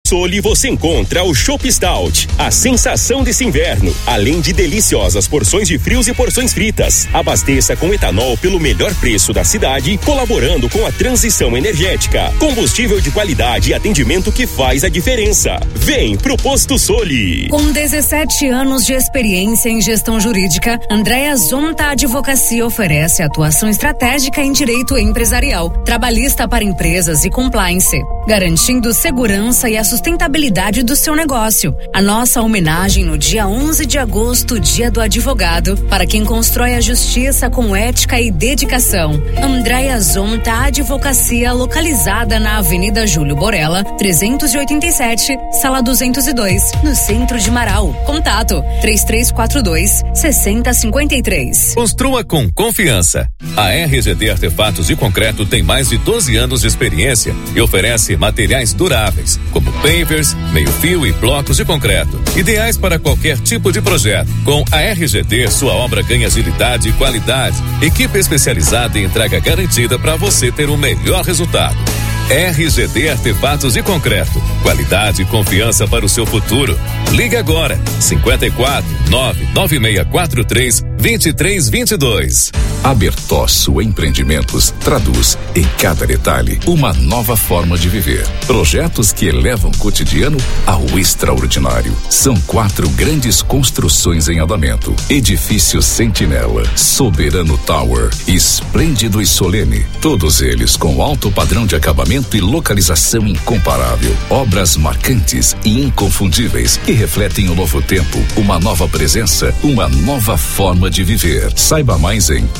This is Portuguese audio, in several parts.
Soli você encontra o Chopp Stout, a sensação desse inverno, além de deliciosas porções de frios e porções fritas. Abasteça com etanol pelo melhor preço da cidade, colaborando com a transição energética. Combustível de qualidade e atendimento que faz a diferença. Vem pro Posto Soli. Com 17 anos de experiência em gestão jurídica, Andréa Zonta Advocacia oferece atuação estratégica em direito empresarial, trabalhista para empresas e compliance, garantindo segurança e a sustentabilidade do seu negócio. A nossa homenagem no dia 11 de agosto, Dia do Advogado, para quem constrói a justiça com ética e dedicação. Andréa Zonta Advocacia, localizada na Avenida Júlio Borella, 387, Sala 202, no centro de Marau. Contato 3342-6053. Construa com confiança. A RGD Artefatos de Concreto tem mais de 12 anos de experiência e oferece materiais duráveis, como pavers, meio-fio e blocos de concreto, ideais para qualquer tipo de projeto. Com a RGD, sua obra ganha agilidade e qualidade. Equipe especializada e entrega garantida para você ter o melhor resultado. RGD Artefatos de Concreto. Qualidade e confiança para o seu futuro. Ligue agora. 54-99643-2322. A Bertosso Empreendimentos traduz em cada detalhe uma nova forma de viver. Projetos que elevam o cotidiano ao extraordinário. São 4 grandes construções em andamento. Edifício Sentinela, Soberano Tower, Esplêndido e Solene. Todos eles com alto padrão de acabamento e localização incomparável. Obras marcantes e inconfundíveis que refletem o novo tempo, uma nova presença, uma nova forma de viver. Saiba mais em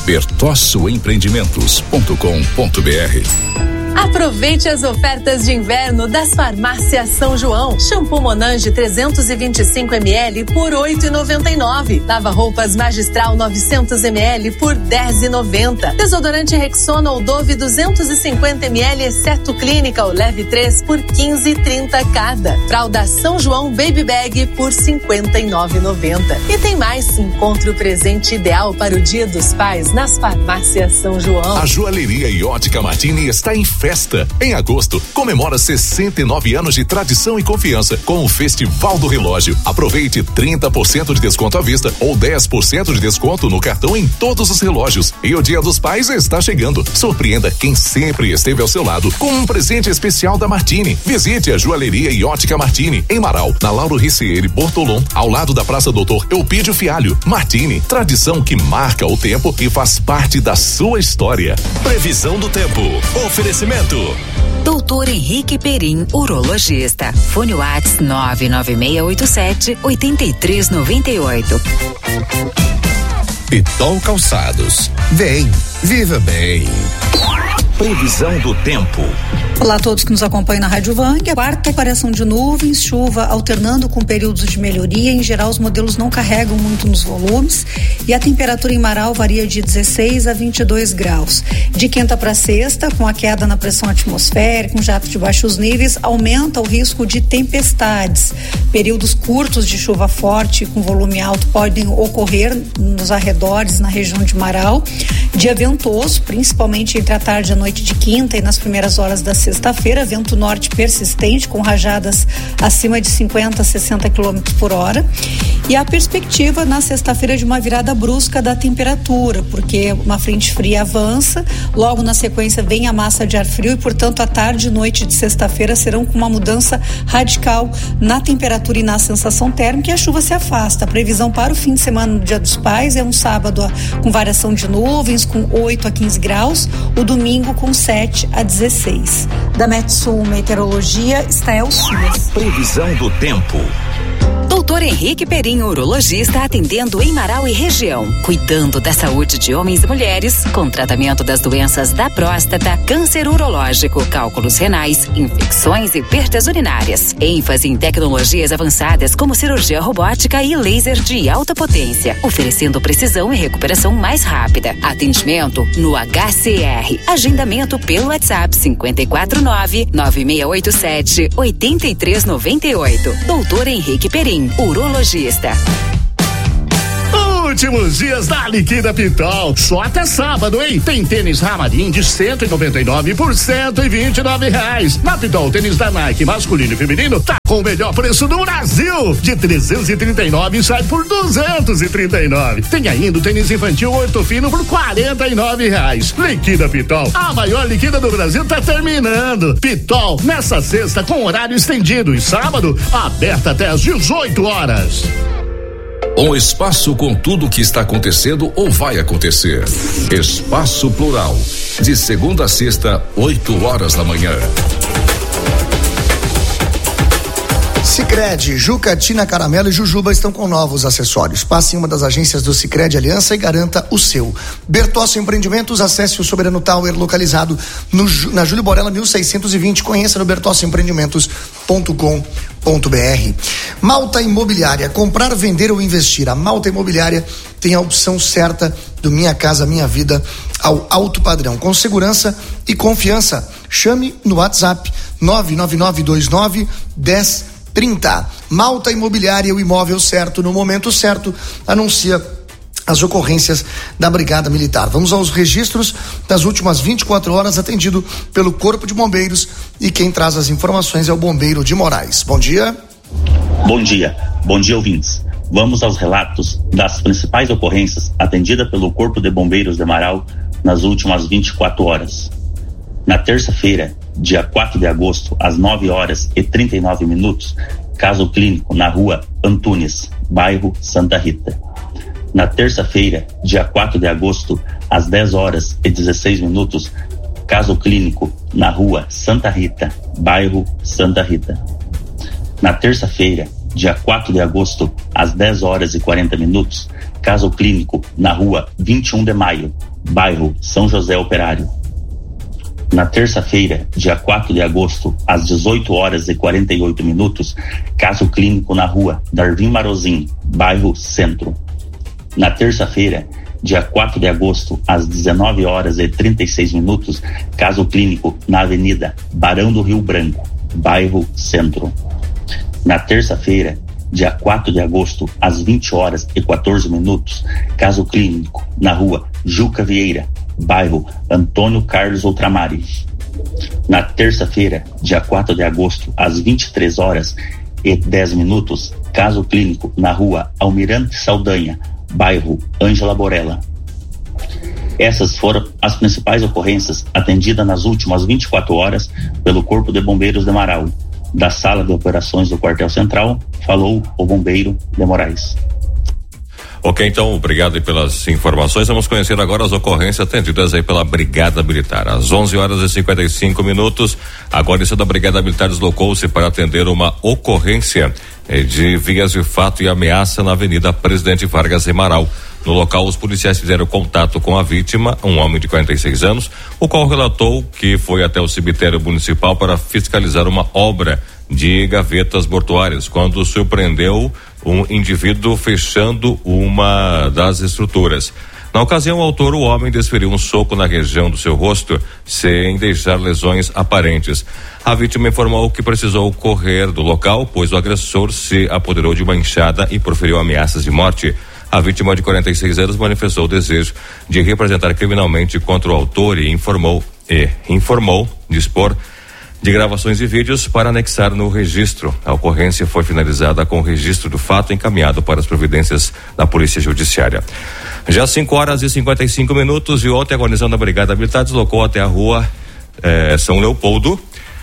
bertossoempreendimentos.com.br. Aproveite as ofertas de inverno das Farmácias São João. Shampoo Monange 325 ml por R$ 8,99. Lava roupas Magistral 900 ml por R$ 10,90. Desodorante Rexona ou Dove 250 ml exceto Clinical leve 3 por R$ 15,30 cada. Fralda São João Baby Bag por R$ 59,90. E tem mais, encontre o presente ideal para o Dia dos Pais nas Farmácias São João. A Joalheria e Ótica Martini está em festa. Em agosto, comemora 69 anos de tradição e confiança com o Festival do Relógio. Aproveite 30% de desconto à vista ou 10% de desconto no cartão em todos os relógios. E o Dia dos Pais está chegando. Surpreenda quem sempre esteve ao seu lado com um presente especial da Martini. Visite a Joalheria e Ótica Martini em Marau, na Lauro Ricieri Bortolom, ao lado da Praça Doutor Eupídio Fialho. Martini, tradição que marca o tempo e faz parte da sua história. Previsão do tempo. Oferecimento Doutor Henrique Perim, urologista. Fone WhatsApp 99687-8398. Pitol Calçados. Vem, viva bem. Previsão do tempo. Olá a todos que nos acompanham na Rádio Vang. A quarta variação de nuvens, chuva alternando com períodos de melhoria. Em geral, os modelos não carregam muito nos volumes e a temperatura em Marau varia de 16 a 22 graus. De quinta para sexta, com a queda na pressão atmosférica, um jato de baixos níveis, aumenta o risco de tempestades. Períodos curtos de chuva forte com volume alto podem ocorrer nos arredores, na região de Marau. Dia ventoso, principalmente entre a tarde e a noite de quinta e nas primeiras horas da sexta-feira, vento norte persistente com rajadas acima de 50 a 60 km por hora. E a perspectiva na sexta-feira de uma virada brusca da temperatura, porque uma frente fria avança, logo na sequência vem a massa de ar frio e, portanto, a tarde e noite de sexta-feira serão com uma mudança radical na temperatura e na sensação térmica e a chuva se afasta. A previsão para o fim de semana no Dia dos Pais é um sábado com variação de nuvens com 8 a 15 graus, o domingo com 7 a 16. Da Metsul Meteorologia, Estael Suas. Previsão do tempo. Doutor Henrique Perim, urologista, atendendo em Marau e região, cuidando da saúde de homens e mulheres, com tratamento das doenças da próstata, câncer urológico, cálculos renais, infecções e perdas urinárias. ênfase em tecnologias avançadas como cirurgia robótica e laser de alta potência, oferecendo precisão e recuperação mais rápida. Atendimento no HCR. Agendamento pelo WhatsApp 549-9687-8398. Doutor Henrique Perim, urologista. O Últimos dias da Liquida Pitol, só até sábado, hein? Tem tênis Ramarim de 199 por R$129. Na Pitol, tênis da Nike masculino e feminino tá com o melhor preço do Brasil. De 339 sai por 239. Tem ainda o tênis infantil Ortofino por R$49. Liquida Pitol, a maior liquida do Brasil tá terminando. Pitol, nessa sexta com horário estendido e sábado, aberta até às 18 horas. Um espaço com tudo o que está acontecendo ou vai acontecer. Espaço Plural, de segunda a sexta, 8 horas da manhã. Sicredi, Juca, Tina, Caramelo e Jujuba estão com novos acessórios. Passe em uma das agências do Sicredi Aliança e garanta o seu. Bertossi Empreendimentos, acesse o Soberano Tower localizado na Júlio Borella 1620. Conheça no bertossiempreendimentos.com.br. Malta Imobiliária, comprar, vender ou investir. A Malta Imobiliária tem a opção certa do Minha Casa Minha Vida ao alto padrão, com segurança e confiança. Chame no WhatsApp 999291030. Malta Imobiliária, o imóvel certo no momento certo. Anuncia as ocorrências da Brigada Militar. Vamos aos registros das últimas 24 horas, atendido pelo Corpo de Bombeiros, e quem traz as informações é o Bombeiro de Moraes. Bom dia. Bom dia ouvintes. Vamos aos relatos das principais ocorrências atendidas pelo Corpo de Bombeiros de Marau nas últimas 24 horas. Na terça-feira, dia 4 de agosto, às 9h39, caso clínico na rua Antunes, bairro Santa Rita. Na terça-feira, dia 4 de agosto, às 10h16, caso clínico na rua Santa Rita, bairro Santa Rita. Na terça-feira, dia 4 de agosto, às 10h40, caso clínico na rua 21 de Maio, bairro São José Operário. Na terça-feira, dia 4 de agosto, às 18h48, caso clínico na rua Darwin Marozin, bairro Centro. Na terça-feira, dia 4 de agosto, às 19h36, caso clínico na Avenida Barão do Rio Branco, bairro Centro. Na terça-feira, dia 4 de agosto, às 20h14, caso clínico na rua Juca Vieira, bairro Antônio Carlos Outramari. Na terça-feira, dia 4 de agosto, às 23h10, caso clínico na rua Almirante Saldanha, bairro Ângela Borella. Essas foram as principais ocorrências atendidas nas últimas 24 horas pelo Corpo de Bombeiros de Marau. Da Sala de Operações do Quartel Central, falou o Bombeiro de Moraes. Ok, então, obrigado aí pelas informações. Vamos conhecer agora as ocorrências atendidas aí pela Brigada Militar. Às 11h55, a guarnição da Brigada Militar deslocou-se para atender uma ocorrência de vias de fato e ameaça na Avenida Presidente Vargas em Marau. No local, os policiais fizeram contato com a vítima, um homem de 46 anos, o qual relatou que foi até o cemitério municipal para fiscalizar uma obra de gavetas mortuárias, quando surpreendeu um indivíduo fechando uma das estruturas. Na ocasião, o homem desferiu um soco na região do seu rosto, sem deixar lesões aparentes. A vítima informou que precisou correr do local, pois o agressor se apoderou de uma enxada e proferiu ameaças de morte. A vítima de 46 anos manifestou o desejo de representar criminalmente contra o autor e informou dispor de gravações e vídeos para anexar no registro. A ocorrência foi finalizada com o registro do fato encaminhado para as providências da Polícia Judiciária. Já às 5h55, e ontem a guarnição da Brigada Militar deslocou até a rua São Leopoldo,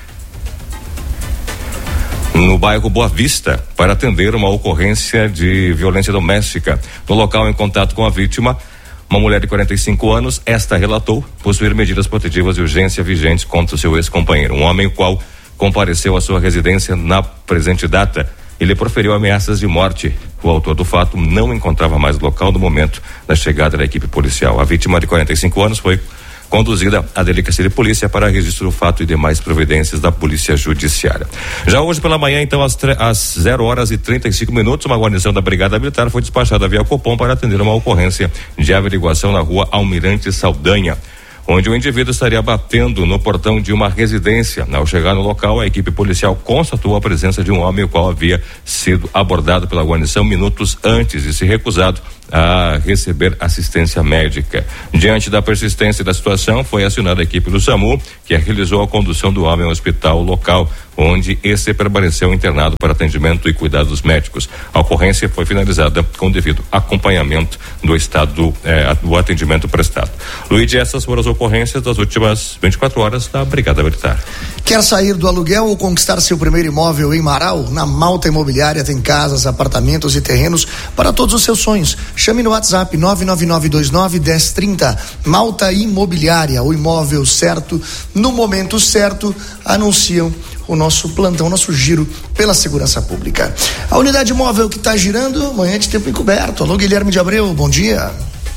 no bairro Boa Vista, para atender uma ocorrência de violência doméstica. No local, em contato com a vítima, uma mulher de 45 anos, esta relatou possuir medidas protetivas de urgência vigentes contra o seu ex-companheiro, um homem o qual compareceu à sua residência na presente data. Ele proferiu ameaças de morte. O autor do fato não encontrava mais o local no momento da chegada da equipe policial. A vítima de 45 anos foi conduzida à delegacia de polícia para registro do fato e demais providências da Polícia Judiciária. Já hoje pela manhã, então, às 0h35, uma guarnição da Brigada Militar foi despachada via Copom para atender uma ocorrência de averiguação na rua Almirante Saldanha. onde o indivíduo estaria batendo no portão de uma residência. Ao chegar no local, a equipe policial constatou a presença de um homem, o qual havia sido abordado pela guarnição minutos antes e se recusado a receber assistência médica. Diante da persistência da situação, foi acionada a equipe do SAMU, que realizou a condução do homem ao hospital local, onde esse permaneceu internado para atendimento e cuidados médicos. A ocorrência foi finalizada com o devido acompanhamento do estado do atendimento prestado. Luiz, essas foram as ocorrências das últimas 24 horas da Brigada Militar. Quer sair do aluguel ou conquistar seu primeiro imóvel em Marau? Na Malta Imobiliária tem casas, apartamentos e terrenos para todos os seus sonhos. Chame no WhatsApp 999291030. Malta Imobiliária, o imóvel certo, no momento certo. Anunciam o nosso plantão, nosso giro pela segurança pública. A unidade móvel que está girando, manhã de tempo encoberto. Alô, Guilherme de Abreu, bom dia.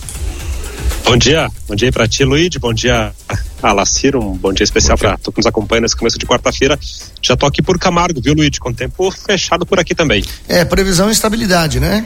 Bom dia aí para ti, Luiz, bom dia a Lacir, um bom dia especial para tu que nos acompanha nesse começo de quarta-feira. Já tô aqui por Camargo, viu, Luiz, com o tempo fechado por aqui também. Previsão e estabilidade, né?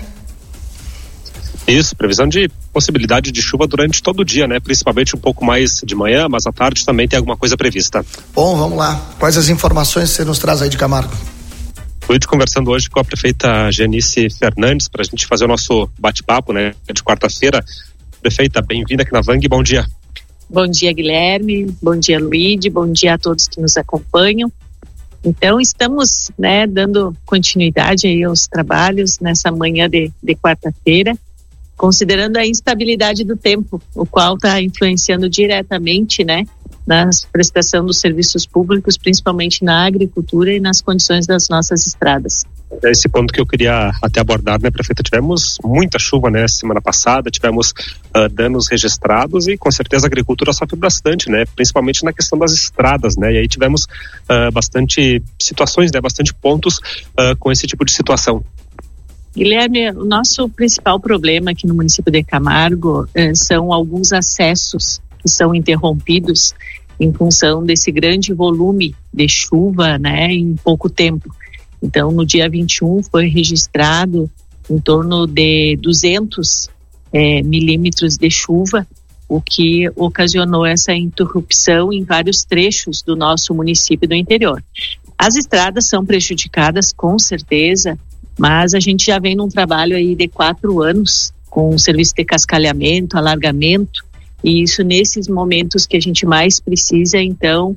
Isso, previsão de possibilidade de chuva durante todo o dia, né? Principalmente um pouco mais de manhã, mas à tarde também tem alguma coisa prevista. Bom, vamos lá. Quais as informações você nos traz aí de Camargo? Fui conversando hoje com a prefeita Genice Fernandes para a gente fazer o nosso bate-papo, né? De quarta-feira. Prefeita, bem-vinda aqui na Vang, bom dia. Bom dia, Guilherme, bom dia, Luiz, bom dia a todos que nos acompanham. Então, estamos, né, dando continuidade aí aos trabalhos nessa manhã de quarta-feira, considerando a instabilidade do tempo, o qual está influenciando diretamente, né, na prestação dos serviços públicos, principalmente na agricultura e nas condições das nossas estradas. É esse ponto que eu queria até abordar, né, prefeita? Tivemos muita chuva, né, semana passada, tivemos danos registrados e com certeza a agricultura sofre bastante, né, principalmente na questão das estradas, né, e aí tivemos bastante situações, né, bastante pontos com esse tipo de situação. Guilherme, o nosso principal problema aqui no município de Camargo são alguns acessos que são interrompidos em função desse grande volume de chuva, né, em pouco tempo. Então, no dia 21 foi registrado em torno de 200 milímetros de chuva, o que ocasionou essa interrupção em vários trechos do nosso município do interior. As estradas são prejudicadas, com certeza, mas a gente já vem num trabalho aí de 4 anos com o serviço de cascalhamento, alargamento, e isso nesses momentos que a gente mais precisa, então,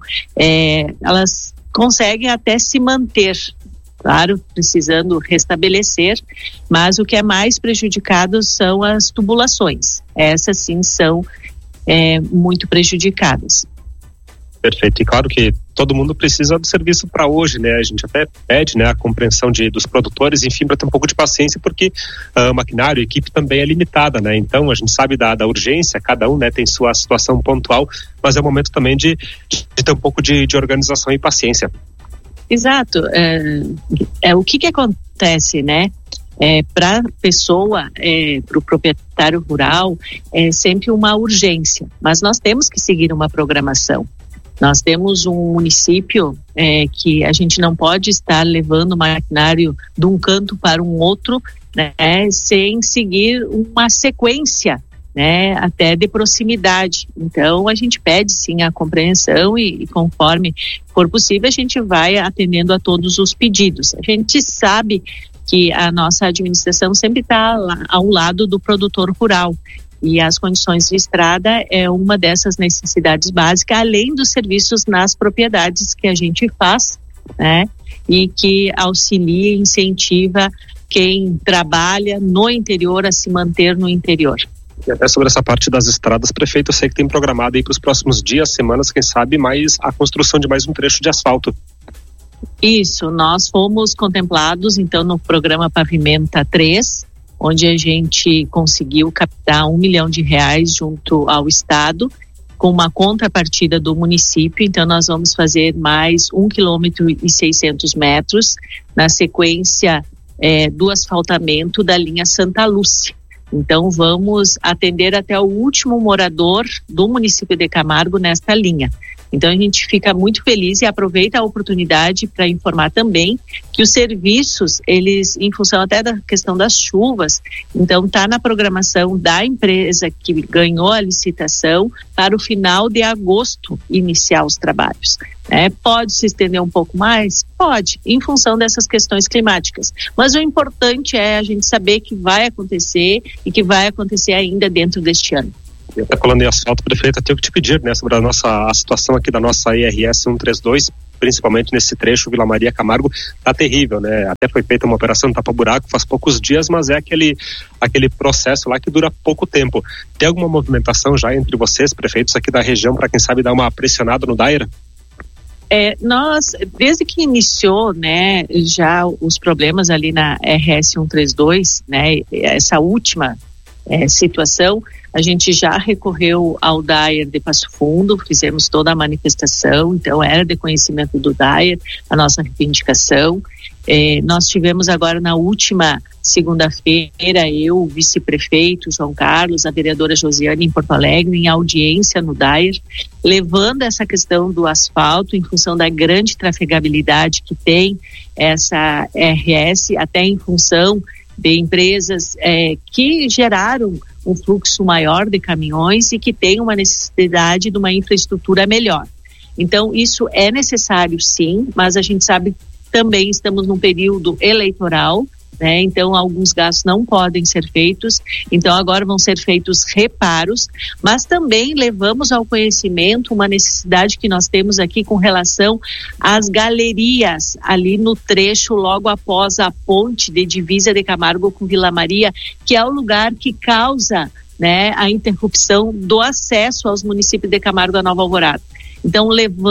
elas conseguem até se manter, claro, precisando restabelecer, mas o que é mais prejudicado são as tubulações. Essas sim são muito prejudicadas. Perfeito, e claro que todo mundo precisa do serviço para hoje, né? A gente até pede, né, a compreensão dos produtores, enfim, para ter um pouco de paciência, porque o maquinário, a equipe também é limitada, né? Então a gente sabe da urgência, cada um, né, tem sua situação pontual, mas é o momento também de ter um pouco de organização e paciência. Exato, o que acontece, né? Para a pessoa, para o proprietário rural, é sempre uma urgência, mas nós temos que seguir uma programação. Nós temos um município que a gente não pode estar levando o maquinário de um canto para um outro, né, sem seguir uma sequência, né, até de proximidade. Então a gente pede sim a compreensão e conforme for possível a gente vai atendendo a todos os pedidos. A gente sabe que a nossa administração sempre está ao lado do produtor rural e as condições de estrada é uma dessas necessidades básicas, além dos serviços nas propriedades que a gente faz, né, e que auxilia e incentiva quem trabalha no interior a se manter no interior. E até sobre essa parte das estradas, prefeito, eu sei que tem programado aí para os próximos dias, semanas, quem sabe, mais a construção de mais um trecho de asfalto. Isso, nós fomos contemplados então no programa Pavimenta 3, onde a gente conseguiu captar R$1 milhão junto ao Estado, com uma contrapartida do município. Então nós vamos fazer mais 1,6 km na sequência do asfaltamento da linha Santa Lúcia. Então vamos atender até o último morador do município de Camargo nesta linha. Então a gente fica muito feliz e aproveita a oportunidade para informar também que os serviços, eles, em função até da questão das chuvas, então está na programação da empresa que ganhou a licitação para o final de agosto iniciar os trabalhos. Pode se estender um pouco mais? Pode, em função dessas questões climáticas. Mas o importante é a gente saber que vai acontecer e que vai acontecer ainda dentro deste ano. Até falando em asfalto, prefeita, tenho que te pedir, sobre a situação aqui da nossa IRS 132, principalmente nesse trecho Vila Maria Camargo, tá terrível, Até foi feita uma operação tapa-buraco faz poucos dias, mas é aquele processo lá que dura pouco tempo. Tem alguma movimentação já entre vocês, prefeitos aqui da região, para quem sabe dar uma pressionada no DAIR? Nós, desde que iniciou, já os problemas ali na RS 132, essa última situação, a gente já recorreu ao DAIR de Passo Fundo, fizemos toda a manifestação, então era de conhecimento do DAIR a nossa reivindicação. Nós tivemos agora na última segunda-feira, eu, o vice-prefeito João Carlos, a vereadora Josiane em Porto Alegre, em audiência no DAIR, levando essa questão do asfalto em função da grande trafegabilidade que tem essa RS, até em função de empresas que geraram um fluxo maior de caminhões e que tem uma necessidade de uma infraestrutura melhor. Então, isso é necessário sim, mas a gente sabe que também estamos num período eleitoral, então alguns gastos não podem ser feitos, então agora vão ser feitos reparos, mas também levamos ao conhecimento uma necessidade que nós temos aqui com relação às galerias ali no trecho logo após a ponte de divisa de Camargo com Vila Maria, que é o lugar que causa a interrupção do acesso aos municípios de Camargo da Nova Alvorada. Então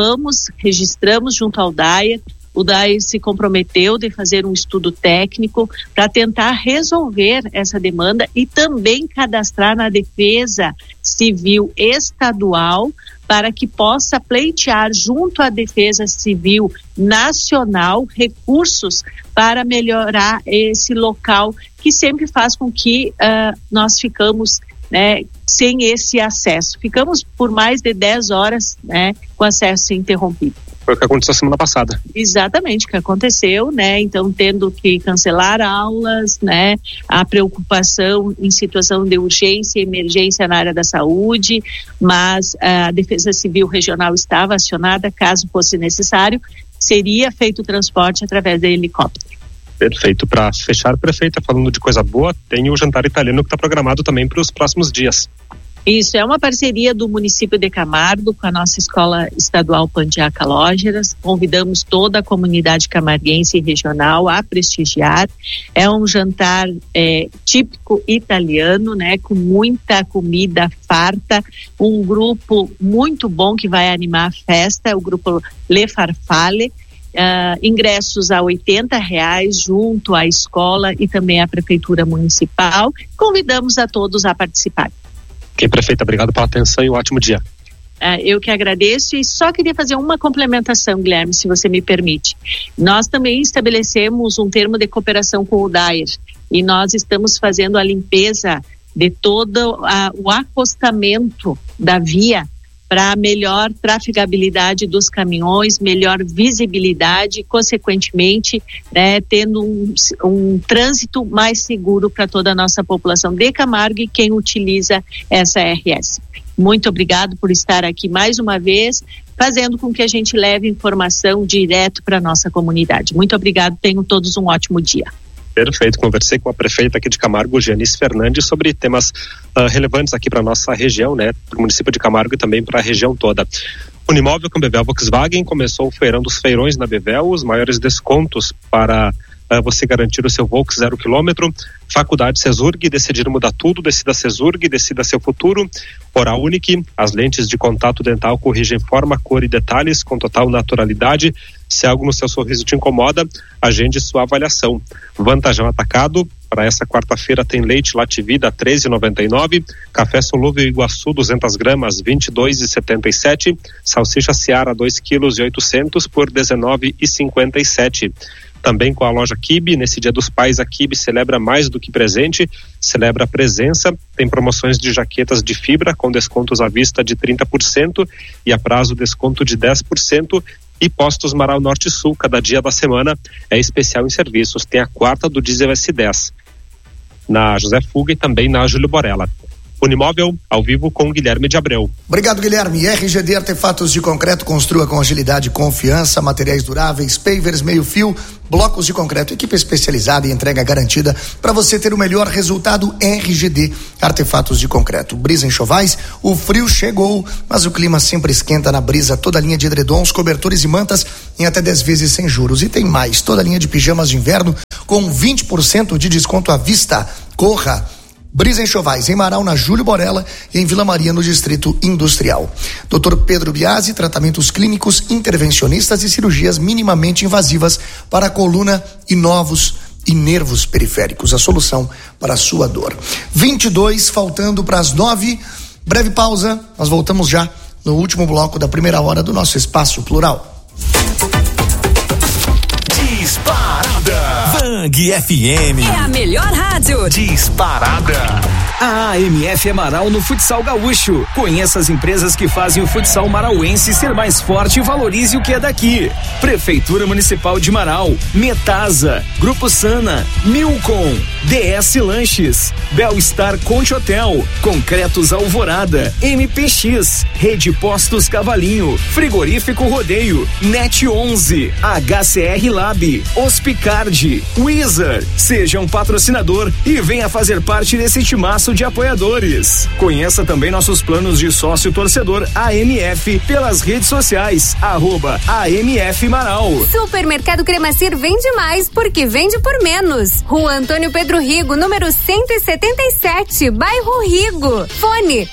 registramos junto ao DAIR. O DAIR se comprometeu de fazer um estudo técnico para tentar resolver essa demanda e também cadastrar na Defesa Civil Estadual para que possa pleitear junto à Defesa Civil Nacional recursos para melhorar esse local que sempre faz com que nós ficamos sem esse acesso. Ficamos por mais de 10 horas com acesso interrompido. Foi o que aconteceu semana passada. Exatamente, o que aconteceu, então tendo que cancelar aulas, a preocupação em situação de urgência e emergência na área da saúde, mas a Defesa Civil Regional estava acionada, caso fosse necessário, seria feito o transporte através de helicóptero. Perfeito. Para fechar, prefeita, falando de coisa boa, tem o jantar italiano que está programado também para os próximos dias. Isso é uma parceria do município de Camargo com a nossa Escola Estadual Pandiá Calógeras. Convidamos toda a comunidade camarguense e regional a prestigiar. É um jantar típico italiano, com muita comida farta. Um grupo muito bom que vai animar a festa, o grupo Le Farfalle. Ingressos a R$80 junto à escola e também à Prefeitura Municipal. Convidamos a todos a participar. Ok, prefeita, obrigado pela atenção e um ótimo dia. Eu que agradeço e só queria fazer uma complementação, Guilherme, se você me permite. Nós também estabelecemos um termo de cooperação com o DAIR e nós estamos fazendo a limpeza de todo o acostamento da via para melhor trafegabilidade dos caminhões, melhor visibilidade e, consequentemente, tendo um trânsito mais seguro para toda a nossa população de Camargo e quem utiliza essa RS. Muito obrigado por estar aqui mais uma vez, fazendo com que a gente leve informação direto para a nossa comunidade. Muito obrigado, tenham todos um ótimo dia. Perfeito, conversei com a prefeita aqui de Camargo, Janice Fernandes, sobre temas relevantes aqui para a nossa região, para o município de Camargo e também para a região toda. Unimóvel com Bevel Volkswagen começou o feirão dos feirões na Bevel, os maiores descontos para você garantir o seu Volks 0 km. Faculdade Cesurg, decidir mudar tudo, decida Cesurg, decida seu futuro. Oral Unique, as lentes de contato dental corrigem forma, cor e detalhes com total naturalidade. Se algo no seu sorriso te incomoda, agende sua avaliação. Vantajão Atacado, para essa quarta-feira tem leite Lativida R$13,99, café solúvel Iguaçu 200 gramas R$22,77, salsicha Seara 2,8 kg por R$19,57. também com a loja Kibe. Nesse Dia dos Pais, a Kibe celebra mais do que presente, celebra a presença. Tem promoções de jaquetas de fibra com descontos à vista de 30% e a prazo desconto de 10%. E Postos Marau Norte e Sul, cada dia da semana é especial em serviços. Tem a quarta do diesel S10 na José Fuga e também na Júlio Borella. Unimóvel, ao vivo com Guilherme de Abreu. Obrigado, Guilherme. RGD Artefatos de Concreto, construa com agilidade e confiança, materiais duráveis, pavers, meio fio, blocos de concreto, equipe especializada e entrega garantida para você ter o melhor resultado. RGD Artefatos de Concreto. Brisa Enxovais, o frio chegou, mas o clima sempre esquenta na Brisa. Toda a linha de edredons, cobertores e mantas em até 10 vezes sem juros. E tem mais, toda a linha de pijamas de inverno com 20% de desconto à vista. Corra! Brisa Enxovais, em Marau, na Júlio Borella e em Vila Maria, no Distrito Industrial. Dr. Pedro Biasi, tratamentos clínicos, intervencionistas e cirurgias minimamente invasivas para a coluna e novos e nervos periféricos. A solução para a sua dor. 22, faltando para as 9. Breve pausa, nós voltamos já no último bloco da primeira hora do nosso Espaço Plural. Disparada Vang FM é a melhor rádio. Disparada. A AMF é Marau no futsal gaúcho. Conheça as empresas que fazem o futsal marauense ser mais forte e valorize o que é daqui. Prefeitura Municipal de Marau, Metasa, Grupo Sana, Milcom, DS Lanches, Belstar Conte Hotel, Concretos Alvorada, MPX, Rede Postos Cavalinho, Frigorífico Rodeio, Net 11, HCR Lab, Hospicard, Wizard. Seja um patrocinador e venha fazer parte desse timaço de apoiadores. Conheça também nossos planos de sócio torcedor AMF pelas redes sociais, @AMF Marau. Supermercado Cremacir vende mais porque vende por menos. Rua Antônio Pedro Rigo, número 177, bairro Rigo. Fone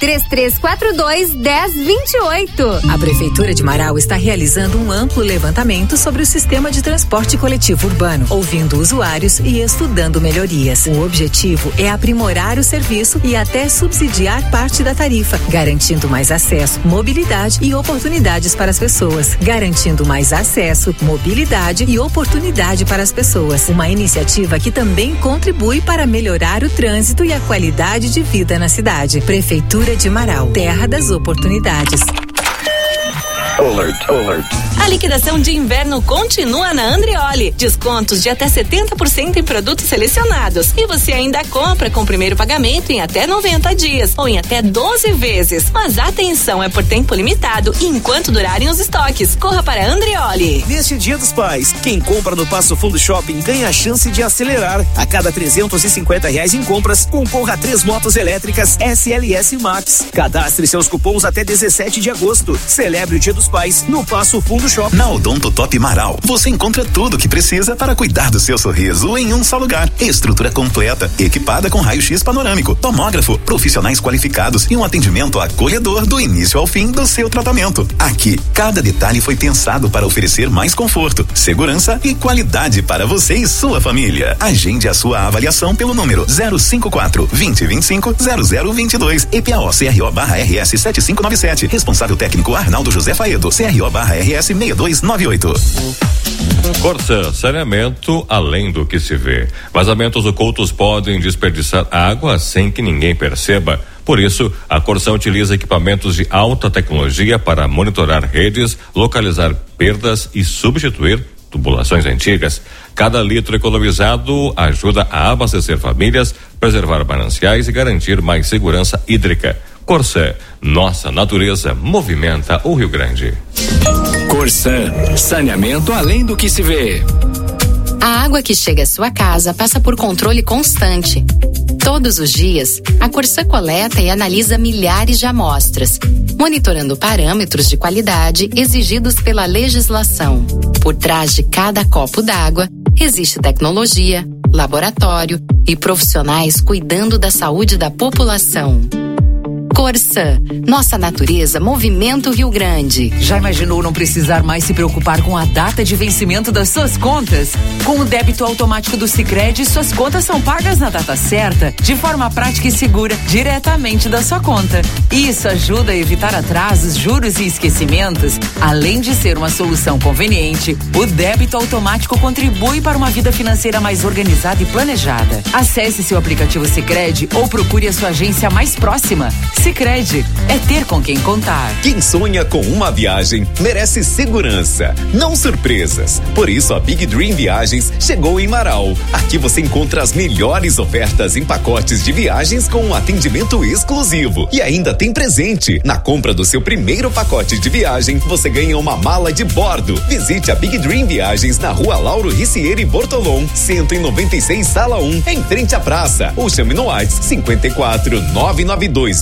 3342-1028. A Prefeitura de Marau está realizando um amplo levantamento sobre o sistema de transporte coletivo urbano, ouvindo usuários e estudando melhorias. O objetivo é aprimorar o serviço e até subsidiar parte da tarifa, garantindo mais acesso, mobilidade e oportunidades para as pessoas. Garantindo mais acesso, mobilidade e oportunidade para as pessoas. Uma iniciativa que também contribui para melhorar o trânsito e a qualidade de vida na cidade. Prefeitura de Marau, terra das oportunidades. Alert, alert. A liquidação de inverno continua na Andreoli. Descontos de até 70% em produtos selecionados. E você ainda compra com o primeiro pagamento em até 90 dias ou em até 12 vezes. Mas atenção, é por tempo limitado e enquanto durarem os estoques. Corra para a Andreoli. Neste Dia dos Pais, quem compra no Passo Fundo Shopping ganha a chance de acelerar. A cada R$350 em compras, concorra a 3 motos elétricas SLS Max. Cadastre seus cupons até 17 de agosto. Celebre o Dia dos Pais no Passo Fundo Shopping. Na Odonto Top Marau, você encontra tudo o que precisa para cuidar do seu sorriso em um só lugar. Estrutura completa, equipada com raio-x panorâmico, tomógrafo, profissionais qualificados e um atendimento acolhedor do início ao fim do seu tratamento. Aqui, cada detalhe foi pensado para oferecer mais conforto, segurança e qualidade para você e sua família. Agende a sua avaliação pelo número 054-2025-0022. EPAO CRO/RS 7597. Responsável técnico Arnaldo José Faedo. CRO/RS 6298. Corsan, saneamento além do que se vê. Vazamentos ocultos podem desperdiçar água sem que ninguém perceba. Por isso, a Corsan utiliza equipamentos de alta tecnologia para monitorar redes, localizar perdas e substituir tubulações antigas. Cada litro economizado ajuda a abastecer famílias, preservar mananciais e garantir mais segurança hídrica. Corsan, nossa natureza movimenta o Rio Grande. Corsan, saneamento além do que se vê. A água que chega à sua casa passa por controle constante. Todos os dias, a Corsan coleta e analisa milhares de amostras, monitorando parâmetros de qualidade exigidos pela legislação. Por trás de cada copo d'água, existe tecnologia, laboratório e profissionais cuidando da saúde da população. Corsã, nossa natureza movimenta o Rio Grande. Já imaginou não precisar mais se preocupar com a data de vencimento das suas contas? Com o débito automático do Sicredi, suas contas são pagas na data certa, de forma prática e segura, diretamente da sua conta. Isso ajuda a evitar atrasos, juros e esquecimentos. Além de ser uma solução conveniente, o débito automático contribui para uma vida financeira mais organizada e planejada. Acesse seu aplicativo Sicredi ou procure a sua agência mais próxima. Sicredi, é ter com quem contar. Quem sonha com uma viagem merece segurança, não surpresas. Por isso a Big Dream Viagens chegou em Marau. Aqui você encontra as melhores ofertas em pacotes de viagens com um atendimento exclusivo. E ainda tem presente. Na compra do seu primeiro pacote de viagem, você ganha uma mala de bordo. Visite a Big Dream Viagens na Rua Lauro Ricieri Bortolom, 196, Sala 1, em frente à praça. Ou chame no WhatsApp 54 992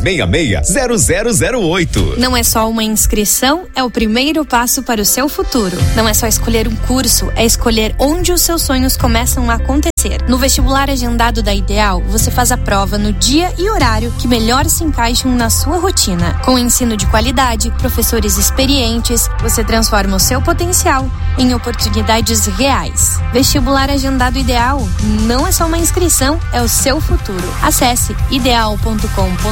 0008. Não é só uma inscrição, é o primeiro passo para o seu futuro. Não é só escolher um curso, é escolher onde os seus sonhos começam a acontecer. No vestibular agendado da Ideal, você faz a prova no dia e horário que melhor se encaixam na sua rotina. Com ensino de qualidade, professores experientes, você transforma o seu potencial em oportunidades reais. Vestibular agendado Ideal não é só uma inscrição, é o seu futuro. Acesse ideal.com.br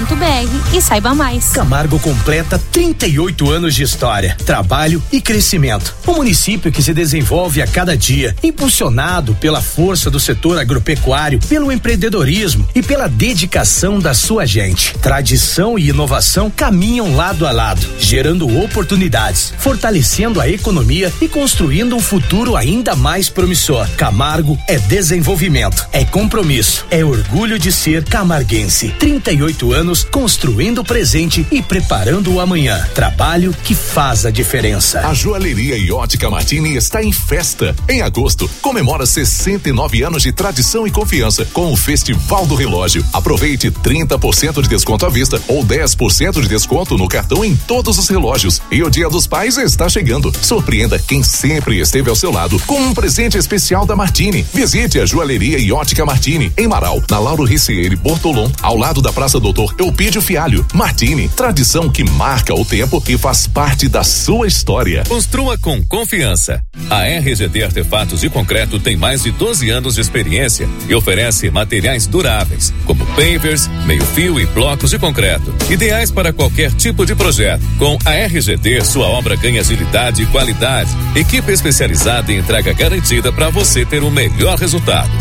e saiba mais. Camargo completa 38 anos de história, trabalho e crescimento. Um município que se desenvolve a cada dia, impulsionado pela força do setor agropecuário, pelo empreendedorismo e pela dedicação da sua gente. Tradição e inovação caminham lado a lado, gerando oportunidades, fortalecendo a economia e construindo um futuro ainda mais promissor. Camargo é desenvolvimento, é compromisso, é orgulho de ser camarguense. 38 anos construindo o presente e preparando o amanhã. Trabalho que faz a diferença. A Joalheria e Ótica Martini está em festa. Em agosto, comemora 69 anos de tradição e confiança com o Festival do Relógio. Aproveite 30% de desconto à vista ou 10% de desconto no cartão em todos os relógios. E o Dia dos Pais está chegando. Surpreenda quem sempre esteve ao seu lado com um presente especial da Martini. Visite a Joalheria e Ótica Martini em Marau, na Lauro Ricieri Bortolom, ao lado da Praça Doutor Eupídio Fialho. Martini, tradição que marca o tempo e faz parte da sua história. Construa com confiança. A RGD Artefatos de Concreto tem mais de 12 anos de experiência e oferece materiais duráveis, como pavers, meio-fio e blocos de concreto, ideais para qualquer tipo de projeto. Com a RGD, sua obra ganha agilidade e qualidade. Equipe especializada em entrega garantida para você ter o melhor resultado.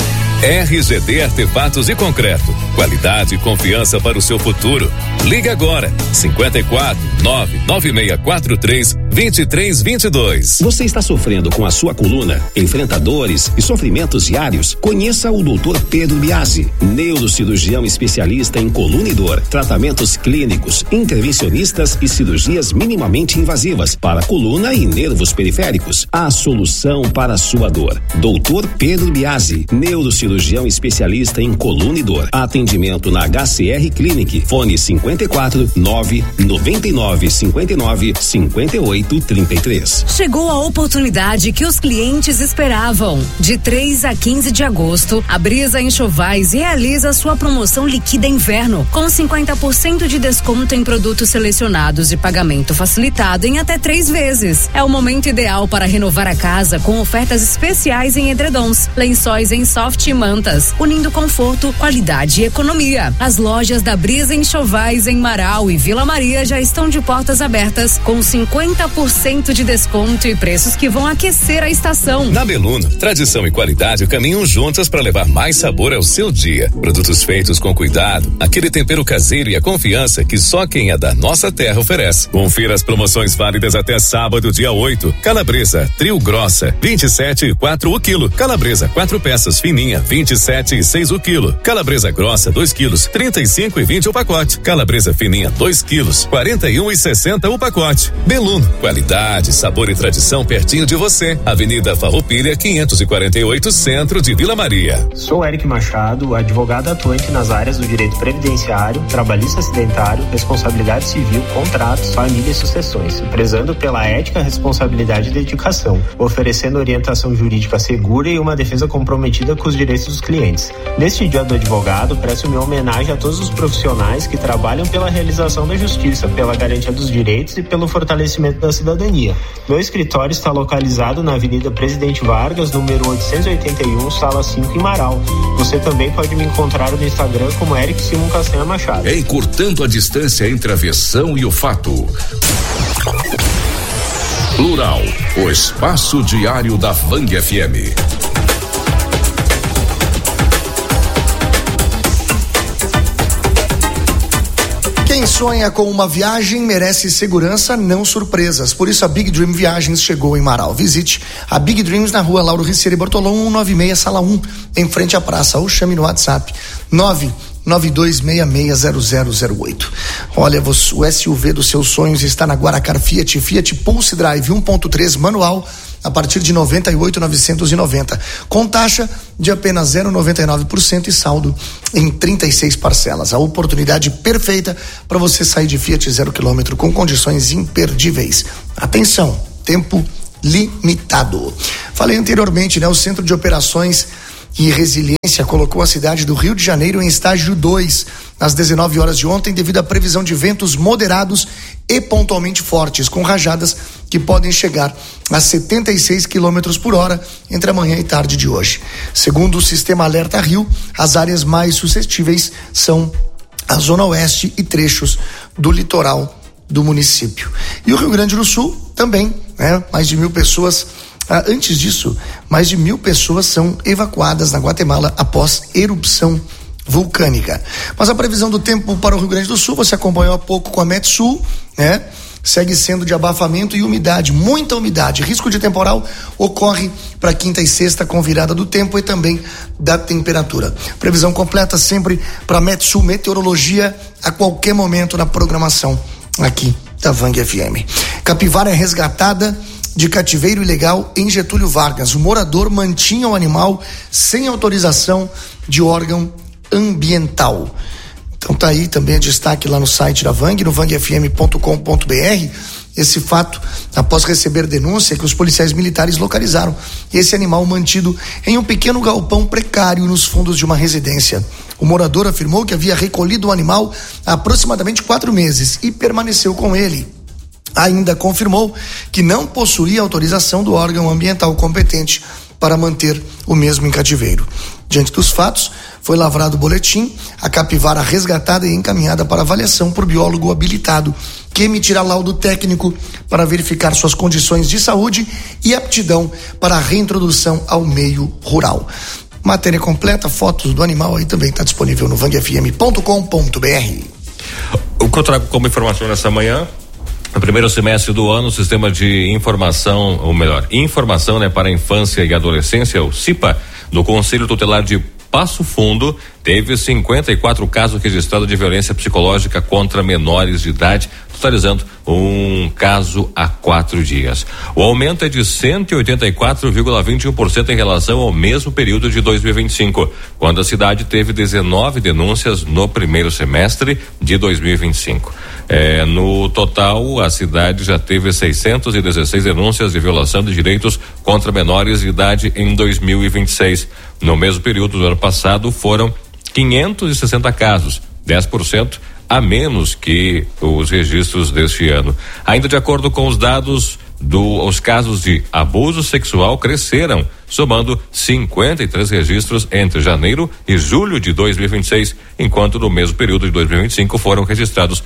RGD Artefatos e Concreto. Qualidade e confiança para o seu futuro. Ligue agora. 54 99643 2322. Você está sofrendo com a sua coluna? Enfrenta dores e sofrimentos diários? Conheça o Dr. Pedro Biasi, neurocirurgião especialista em coluna e dor, tratamentos clínicos, intervencionistas e cirurgias minimamente invasivas para coluna e nervos periféricos. A solução para a sua dor. Dr. Pedro Biasi, neurocirurgião especialista em coluna e dor. Atendimento na HCR Clinic. Fone 54 999 59 58 33. Chegou a oportunidade que os clientes esperavam. De 3 a 15 de agosto, a Brisa Enxovais realiza sua promoção Liquida Inverno, com 50% de desconto em produtos selecionados e pagamento facilitado em até 3 vezes. É o momento ideal para renovar a casa com ofertas especiais em edredons, lençóis em soft e mantas, unindo conforto, qualidade e economia. As lojas da Brisa Enxovais em Marau e Vila Maria já estão de portas abertas, com 50% de desconto e preços que vão aquecer a estação. Na Beluno, tradição e qualidade caminham juntas para levar mais sabor ao seu dia. Produtos feitos com cuidado, aquele tempero caseiro e a confiança que só quem é da nossa terra oferece. Confira as promoções válidas até sábado, dia 8. Calabresa, trio grossa, 27,4 o quilo. Calabresa, 4 peças fininha, 27,6 o quilo. Calabresa grossa, 2 quilos, 35,20 o pacote. Calabresa fininha, 2 quilos, 41,60 o pacote. Beluno, qualidade, sabor e tradição pertinho de você. Avenida Farroupilha, 548, centro de Vila Maria. Sou Eric Machado, advogado atuante nas áreas do direito previdenciário, trabalhista acidentário, responsabilidade civil, contratos, família e sucessões, prezando pela ética, responsabilidade e dedicação, oferecendo orientação jurídica segura e uma defesa comprometida com os direitos direitos dos clientes. Neste Dia do Advogado, presto minha homenagem a todos os profissionais que trabalham pela realização da justiça, pela garantia dos direitos e pelo fortalecimento da cidadania. Meu escritório está localizado na Avenida Presidente Vargas, número 881, sala 5, em Marau. Você também pode me encontrar no Instagram como Eric Simon Castanha Machado. Encurtando a distância entre a versão e o fato. Plural, o espaço diário da Vang FM. Quem sonha com uma viagem merece segurança, não surpresas. Por isso a Big Dream Viagens chegou em Marau. Visite a Big Dreams na rua Lauro Ricieri Bortolom, 196, sala 1, em frente à praça, ou chame no WhatsApp 992660008. Olha, o SUV dos seus sonhos está na Guaracar Fiat Pulse Drive 1.3 manual a partir de 98.990, com taxa de apenas 0,99% e saldo em 36 parcelas. A oportunidade perfeita para você sair de Fiat 0 km com condições imperdíveis. Atenção, tempo limitado. Falei anteriormente, o Centro de Operações e Resiliência colocou a cidade do Rio de Janeiro em estágio 2 às 19 horas de ontem, devido à previsão de ventos moderados e pontualmente fortes, com rajadas que podem chegar a 76 km por hora entre a manhã e tarde de hoje. Segundo o Sistema Alerta Rio, as áreas mais suscetíveis são a Zona Oeste e trechos do litoral do município. E o Rio Grande do Sul também, mais de 1.000 pessoas. Antes disso, mais de 1.000 pessoas são evacuadas na Guatemala após erupção vulcânica. Mas a previsão do tempo para o Rio Grande do Sul, você acompanhou há pouco com a Metsul, segue sendo de abafamento e umidade, muita umidade. Risco de temporal ocorre para quinta e sexta com virada do tempo e também da temperatura. Previsão completa sempre para Metsul Meteorologia a qualquer momento na programação aqui da Vang FM. Capivara é resgatada de cativeiro ilegal em Getúlio Vargas. O morador mantinha o animal sem autorização de órgão ambiental. Então tá aí também a destaque lá no site da Vang, no vangfm.com.br, esse fato após receber denúncia que os policiais militares localizaram esse animal mantido em um pequeno galpão precário nos fundos de uma residência. O morador afirmou que havia recolhido o animal há aproximadamente 4 meses e permaneceu com ele. Ainda confirmou que não possuía autorização do órgão ambiental competente para manter o mesmo em cativeiro. Diante dos fatos, foi lavrado o boletim, a capivara resgatada e encaminhada para avaliação por biólogo habilitado, que emitirá laudo técnico para verificar suas condições de saúde e aptidão para a reintrodução ao meio rural. Matéria completa, fotos do animal aí também está disponível no vangfm.com.br. O que eu trago como informação nessa manhã: no primeiro semestre do ano, o Sistema de Informação, ou melhor, Informação para a Infância e Adolescência, o CIPA, do Conselho Tutelar de Passo Fundo, teve 54 casos registrados de violência psicológica contra menores de idade, totalizando um caso a 4 dias. O aumento é de 184,21% em relação ao mesmo período de 2025, quando a cidade teve 19 denúncias no primeiro semestre de 2025. No total, a cidade já teve 616 denúncias de violação de direitos contra menores de idade em 2026. No mesmo período do ano passado, foram 560 casos, 10% a menos que os registros deste ano. Ainda de acordo com os dados, os casos de abuso sexual cresceram, somando 53 registros entre janeiro e julho de 2026, enquanto no mesmo período de 2025 foram registrados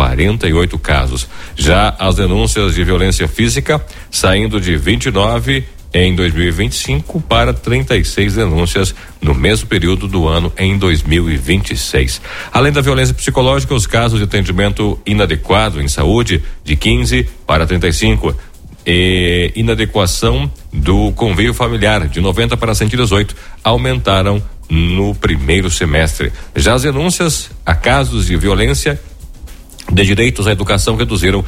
48 casos. Já as denúncias de violência física saindo de 29 em 2025 para 36 denúncias no mesmo período do ano em 2026. Além da violência psicológica, os casos de atendimento inadequado em saúde de 15 para 35 e inadequação do convívio familiar de 90 para 118 aumentaram no primeiro semestre. Já as denúncias a casos de violência de direitos à educação reduziram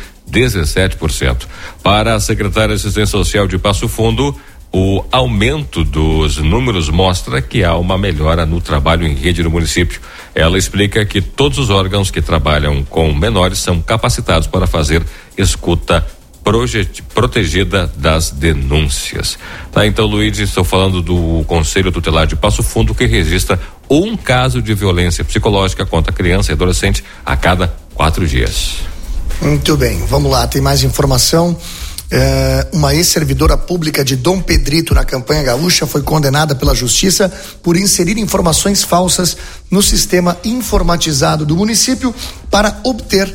17%. Para a secretária de Assistência Social de Passo Fundo, o aumento dos números mostra que há uma melhora no trabalho em rede no município. Ela explica que todos os órgãos que trabalham com menores são capacitados para fazer escuta protegida das denúncias. Tá, então, Luiz, estou falando do Conselho Tutelar de Passo Fundo, que registra um caso de violência psicológica contra criança e adolescente a cada 4 dias. Muito bem, vamos lá, tem mais informação. Uma ex-servidora pública de Dom Pedrito, na campanha gaúcha, foi condenada pela justiça por inserir informações falsas no sistema informatizado do município para obter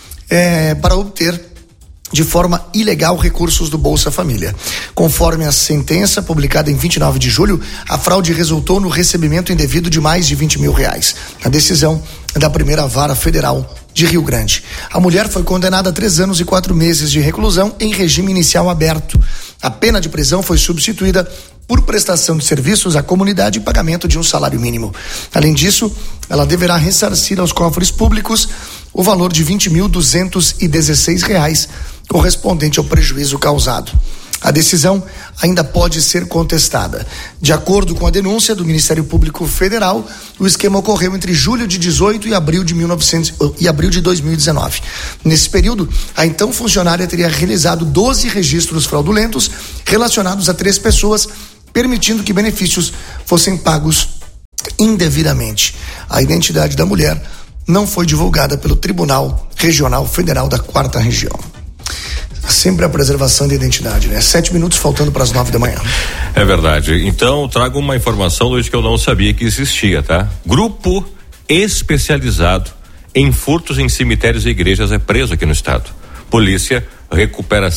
de forma ilegal recursos do Bolsa Família. Conforme a sentença publicada em 29 de julho, a fraude resultou no recebimento indevido de mais de R$20 mil. A decisão da primeira vara federal de Rio Grande. A mulher foi condenada a 3 anos e 4 meses de reclusão em regime inicial aberto. A pena de prisão foi substituída por prestação de serviços à comunidade e pagamento de um salário mínimo. Além disso, ela deverá ressarcir aos cofres públicos o valor de R$20.216, correspondente ao prejuízo causado. A decisão ainda pode ser contestada. De acordo com a denúncia do Ministério Público Federal, o esquema ocorreu entre julho de 18 e abril de 2019. Nesse período, a então funcionária teria realizado 12 registros fraudulentos relacionados a 3 pessoas, permitindo que benefícios fossem pagos indevidamente. A identidade da mulher não foi divulgada pelo Tribunal Regional Federal da 4ª Região. Sempre a preservação da identidade, né? 7 minutos faltando para as 9 da manhã. É verdade. Então, trago uma informação, Luiz, que eu não sabia que existia, tá? Grupo especializado em furtos em cemitérios e igrejas é preso aqui no estado. Polícia recupera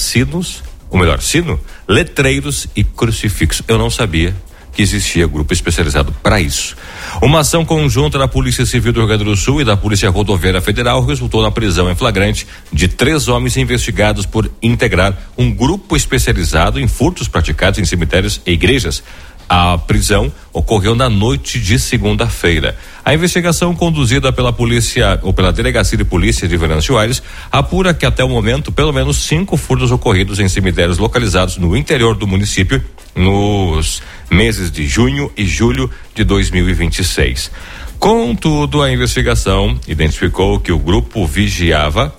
letreiros e crucifixos. Eu não sabia que existia grupo especializado para isso. Uma ação conjunta da Polícia Civil do Rio Grande do Sul e da Polícia Rodoviária Federal resultou na prisão em flagrante de 3 homens investigados por integrar um grupo especializado em furtos praticados em cemitérios e igrejas. A prisão ocorreu na noite de segunda-feira. A investigação conduzida pela polícia ou pela Delegacia de Polícia de Venâncio Aires apura que até o momento pelo menos 5 furtos ocorridos em cemitérios localizados no interior do município nos meses de junho e julho de 2026. Contudo, a investigação identificou que o grupo viaja,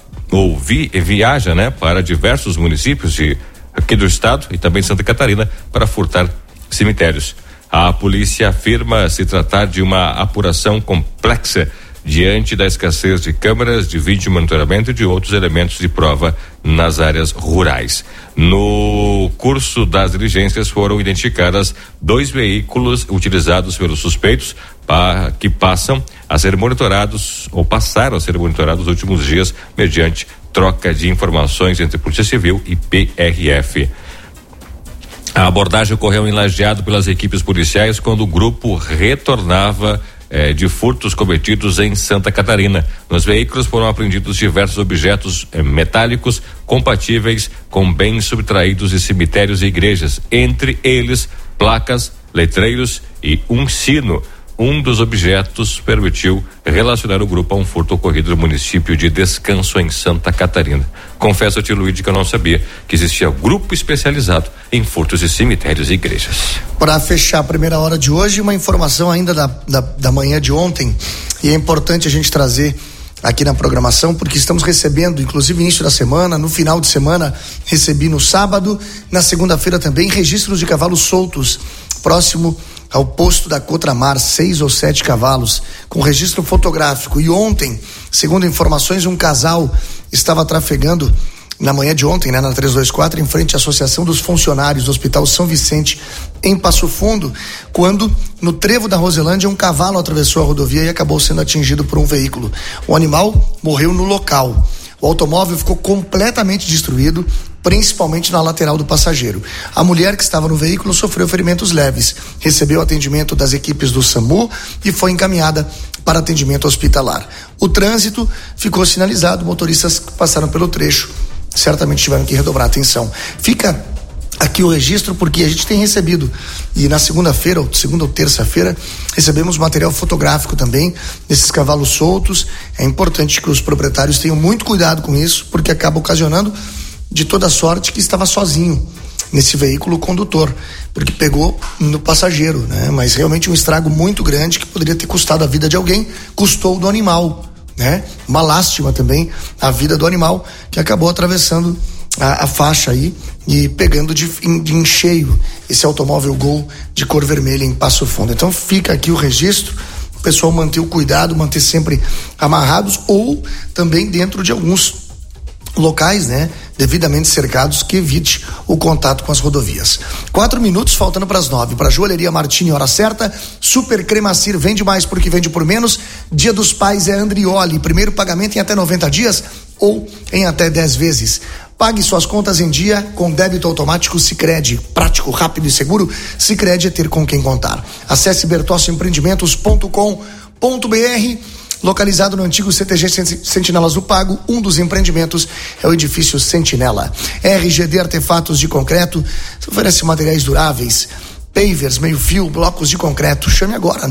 né, para diversos municípios aqui do estado e também Santa Catarina para furtar cemitérios. A polícia afirma se tratar de uma apuração complexa diante da escassez de câmeras de vídeo monitoramento e de outros elementos de prova nas áreas rurais. No curso das diligências foram identificadas 2 veículos utilizados pelos suspeitos que passaram a ser monitorados nos últimos dias mediante troca de informações entre Polícia Civil e PRF. A abordagem ocorreu em Lajeado pelas equipes policiais quando o grupo retornava de furtos cometidos em Santa Catarina. Nos veículos foram apreendidos diversos objetos metálicos compatíveis com bens subtraídos de cemitérios e igrejas, entre eles placas, letreiros e um sino. Um dos objetos permitiu relacionar o grupo a um furto ocorrido no município de Descanso, em Santa Catarina. Confesso a ti, Luiz, que eu não sabia que existia grupo especializado em furtos de cemitérios e igrejas. Para fechar a primeira hora de hoje, uma informação ainda da manhã de ontem, e é importante a gente trazer aqui na programação, porque estamos recebendo, inclusive início da semana, no final de semana, recebi no sábado, na segunda-feira também, registros de cavalos soltos, próximo ao posto da Cotramar, 6 ou 7 cavalos, com registro fotográfico. E ontem, segundo informações, um casal estava trafegando na manhã de ontem, né, na 324, em frente à Associação dos Funcionários do Hospital São Vicente, em Passo Fundo, quando, no trevo da Roselândia, um cavalo atravessou a rodovia e acabou sendo atingido por um veículo. O animal morreu no local. O automóvel ficou completamente destruído, principalmente na lateral do passageiro. A mulher que estava no veículo sofreu ferimentos leves, recebeu atendimento das equipes do SAMU e foi encaminhada para atendimento hospitalar. O trânsito ficou sinalizado, motoristas que passaram pelo trecho certamente tiveram que redobrar a atenção. Fica aqui o registro porque a gente tem recebido, e na segunda ou terça-feira, recebemos material fotográfico também desses cavalos soltos. É importante que os proprietários tenham muito cuidado com isso, porque acaba ocasionando de toda sorte que estava sozinho nesse veículo condutor, porque pegou no passageiro, né? Mas realmente um estrago muito grande que poderia ter custado a vida de alguém, custou do animal, né? Uma lástima também a vida do animal que acabou atravessando a faixa aí e pegando em cheio esse automóvel Gol de cor vermelha em Passo Fundo. Então fica aqui o registro, o pessoal manter o cuidado, manter sempre amarrados ou também dentro de alguns locais, né, devidamente cercados, que evite o contato com as rodovias. 4 minutos faltando para as 9. Para Joalheria Martini, hora certa. Super Cremacir, vende mais porque vende por menos. Dia dos Pais é Andrioli, primeiro pagamento em até 90 dias ou em até 10 vezes. Pague suas contas em dia com débito automático Sicredi, prático, rápido e seguro. Sicredi é ter com quem contar. Acesse bertossoempreendimentos.com.br. Localizado no antigo CTG Sentinelas do Pago, um dos empreendimentos é o edifício Sentinela. RGD Artefatos de Concreto oferece materiais duráveis, pavers, meio-fio, blocos de concreto. Chame agora,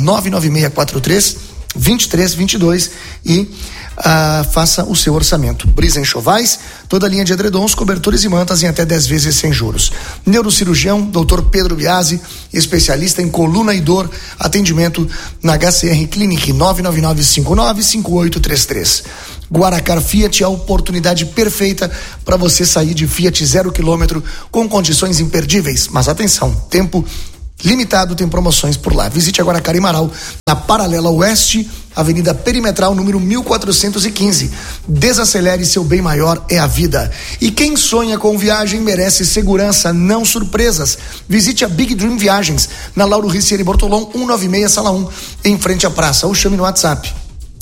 99643-2322 e faça o seu orçamento. Brisa Enxovais, toda a linha de edredons, cobertores e mantas em até 10 vezes sem juros. Neurocirurgião, Dr. Pedro Biasi, especialista em coluna e dor, atendimento na HCR Clinic, 999595833. Guaracar Fiat, a oportunidade perfeita para você sair de Fiat 0 km com condições imperdíveis. Mas atenção, tempo limitado, tem promoções por lá. Visite agora Carimaral, na Paralela Oeste, Avenida Perimetral, número 1415. Desacelere, seu bem maior é a vida. E quem sonha com viagem merece segurança, não surpresas. Visite a Big Dream Viagens, na Lauro Ricieri Bortolom, 196, sala 1, em frente à praça, ou chame no WhatsApp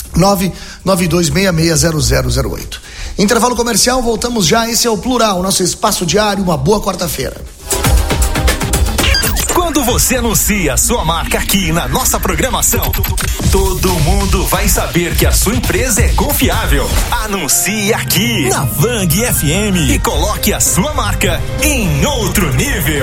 992660008. Intervalo comercial, voltamos já. Esse é o Plural, nosso espaço diário. Uma boa quarta-feira. Quando você anuncia a sua marca aqui na nossa programação, todo mundo vai saber que a sua empresa é confiável. Anuncie aqui na Vang FM e coloque a sua marca em outro nível.